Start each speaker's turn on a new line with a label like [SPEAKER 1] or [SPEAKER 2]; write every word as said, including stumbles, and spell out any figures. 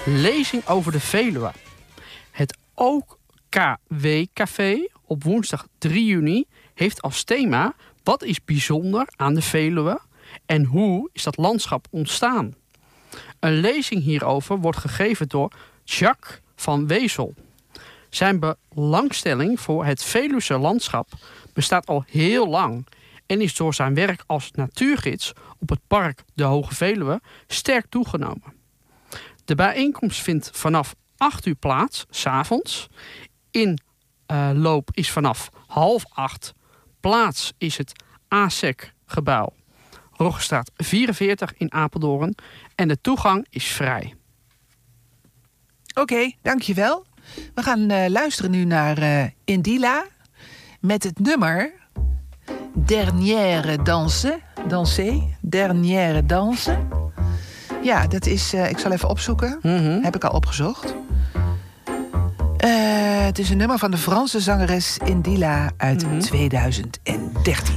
[SPEAKER 1] lezing over de Veluwe. Het O K W-café op woensdag drie juni heeft als thema: wat is bijzonder aan de Veluwe en hoe is dat landschap ontstaan? Een lezing hierover wordt gegeven door Jacques van Wezel. Zijn belangstelling voor het Veluwse landschap bestaat al heel lang en is door zijn werk als natuurgids op het park de Hoge Veluwe sterk toegenomen. De bijeenkomst vindt vanaf acht uur plaats, 's avonds. Inloop is vanaf half acht. Plaats is het A S E C-gebouw, Roggestraat vierenveertig in Apeldoorn. En de toegang is vrij.
[SPEAKER 2] Oké, okay, dankjewel. We gaan uh, luisteren nu naar uh, Indila met het nummer Dernière Danse. Danser, Dernière Danse. Ja, dat is, uh, ik zal even opzoeken.
[SPEAKER 1] Mm-hmm.
[SPEAKER 2] Heb ik al opgezocht. Uh, het is een nummer van de Franse zangeres Indila uit mm-hmm. tweeduizend dertien.